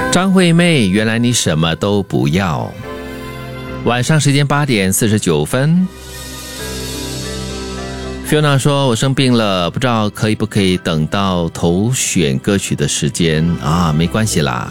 张惠妹，原来你什么都不要。晚上时间8点49分。Fiona 说我生病了，不知道可不可以等到投选歌曲的时间啊？没关系啦，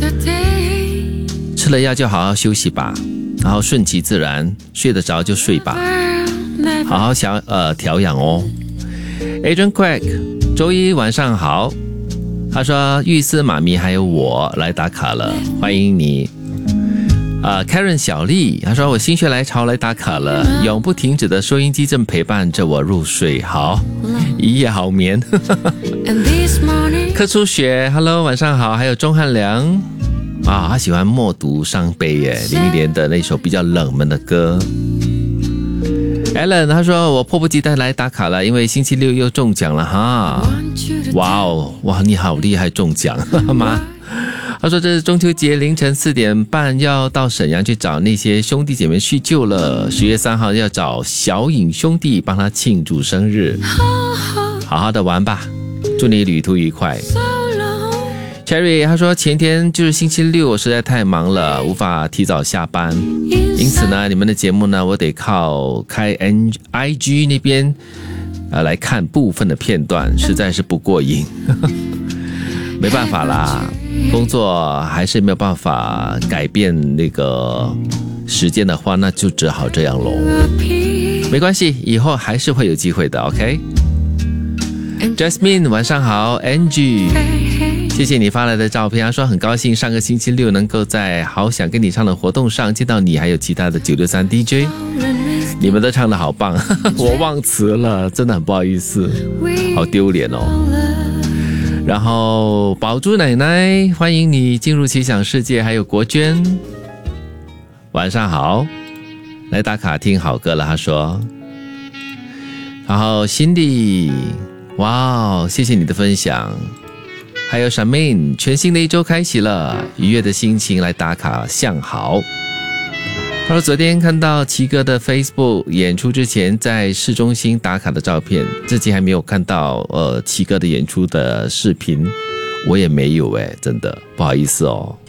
吃了药就好好休息吧，然后顺其自然，睡得着就睡吧，好好调养哦。Adrian Craig， 周一晚上好。他说玉丝妈咪还有我来打卡了，欢迎你。Karen 小丽，他说我心血来潮来打卡了，永不停止的收音机正陪伴着我入睡，好，一夜好眠。柯初雪 ，Hello 晚上好，还有钟汉良啊，他喜欢默读伤悲耶，林忆莲的那首比较冷门的歌。Alan 他说我迫不及待来打卡了，因为星期六又中奖了哈。哇哦，哇你好厉害，中奖妈。他说这是中秋节凌晨4点半要到沈阳去找那些兄弟姐妹叙旧了，10月3号要找小颖兄弟帮他庆祝生日，好好的玩吧，祝你旅途愉快。Cherry 他说前天就是星期六，我实在太忙了，无法提早下班，因此呢你们的节目呢我得靠开 IG 那边来看部分的片段，实在是不过瘾。没办法啦，工作还是没有办法改变那个时间的话，那就只好这样咯。没关系，以后还是会有机会的 OK。 Jasmine 晚上好。 Angie 谢谢你发来的照片，他说很高兴上个星期六能够在好想跟你唱的活动上见到你还有其他的963 DJ， 你们都唱得好棒。我忘词了，真的很不好意思，好丢脸哦。然后宝珠奶奶欢迎你进入奇想世界，还有国娟晚上好，来打卡听好歌了他说。然后辛迪，哇谢谢你的分享。还有 Shamin， 全新的一周开启了，愉悦的心情来打卡向好。他说昨天看到奇哥的 Facebook 演出之前在市中心打卡的照片，自己还没有看到奇哥的演出的视频，我也没有真的不好意思哦。